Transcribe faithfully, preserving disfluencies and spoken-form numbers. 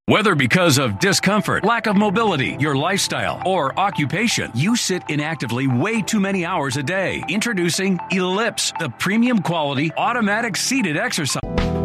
Whether because of discomfort, lack of mobility, your lifestyle, or occupation, you sit inactively way too many hours a day. Introducing Ellipse, the premium quality automatic seated exercise.